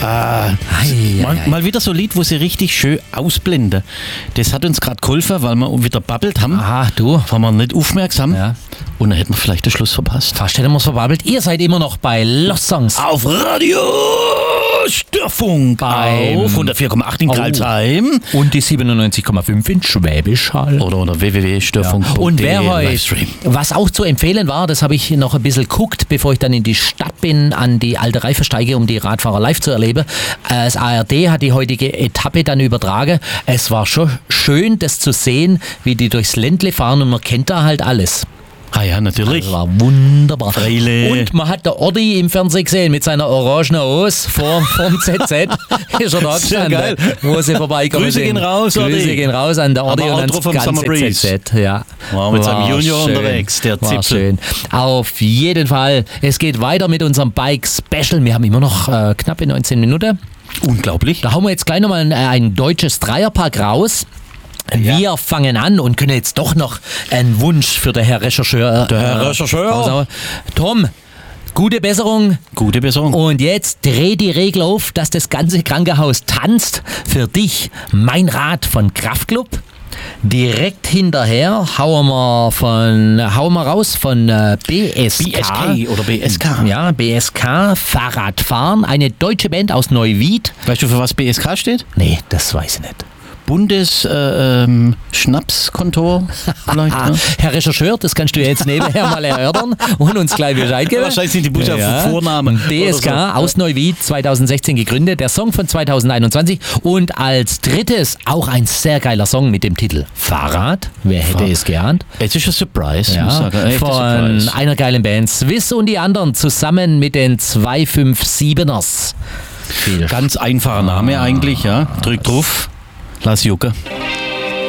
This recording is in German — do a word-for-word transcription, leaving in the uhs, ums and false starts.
Ah, Ei, mal, ei, ei. mal wieder so ein Lied, wo sie richtig schön ausblenden. Das hat uns gerade geholfen, weil wir wieder babbelt haben. Aha, du. Waren wir nicht aufmerksam. Ja. Und dann hätten wir vielleicht den Schluss verpasst. Fast hätten wir es verbabbelt. Ihr seid immer noch bei Lost Songs. Auf Radio Störfunk Beim- auf hundertvier Komma acht in Oh. Karlsheim Und die siebenundneunzig Komma fünf in Schwäbisch Hall. oder unter w w w punkt störfunk punkt de Und wer heute, Livestream. was auch zu empfehlen war, das habe ich noch ein bisschen geguckt, bevor ich dann in die Stadt bin, an die alte Reife steige, um die Radfahrer live zu erleben. Äh, Das A R D hat die heutige Etappe dann übertragen. Es war schon schön, das zu sehen, wie die durchs Ländle fahren und man kennt da halt alles. Ah ja, natürlich. Das war wunderbar. Freile. Und man hat der Ordi im Fernsehen gesehen mit seiner orangen Hose vor vom Z Z. Ist er da Sehr gestanden, geil. wo sie vorbeikommen Grüße sind. gehen raus, Ordi. Grüße gehen raus an der Ordi Aber und auch ans drauf vom ganze Summer Breeze. Z Z. Ja. War mit seinem Junior schön. unterwegs, der War Zipfel. schön. Auf jeden Fall. Es geht weiter mit unserem Bike Special. Wir haben immer noch äh, knappe neunzehn Minuten. Unglaublich. Da hauen wir jetzt gleich nochmal ein, ein deutsches Dreierpack raus. Wir Ja. fangen an und können jetzt doch noch einen Wunsch für den Herr Rechercheur. Der Herr äh, Rechercheur. raushauen. Tom, gute Besserung. Gute Besserung. Und jetzt dreh die Regel auf, dass das ganze Krankenhaus tanzt. Für dich mein Rat von Kraftklub. Direkt hinterher hauen wir, von, hauen wir raus von äh, B S K. B S K oder B S K. Ja, B S K, Fahrradfahren. Eine deutsche Band aus Neuwied. Weißt du, für was B S K steht? Nee, das weiß ich nicht. Bundes äh, ähm, Schnapskontor vielleicht, Ah, ne? Herr Rechercheur, das kannst du jetzt nebenher mal erörtern und uns gleich Bescheid geben. Wahrscheinlich sind die Buchstaben Vornamen B S K oder so. aus Neuwied, zwanzig sechzehn gegründet, der Song von zwanzig einundzwanzig und als drittes auch ein sehr geiler Song mit dem Titel Fahrrad. Wer hätte Fahr- es geahnt? Es ist ein Surprise, Ja, muss ich sagen. Ein echter von Surprise. einer geilen Band. Swiss und die anderen zusammen mit den zwei fünf siebeners. Viel Ganz einfacher Name eigentlich, ja. Drück drauf, lass jucken.